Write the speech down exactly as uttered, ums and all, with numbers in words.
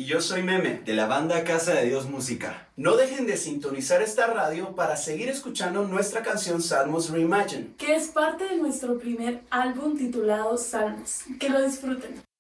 Y yo soy Meme, de la banda Casa de Dios Música. No dejen de sintonizar esta radio para seguir escuchando nuestra canción Salmos Reimagined, que es parte de nuestro primer álbum titulado Salmos. Que lo disfruten.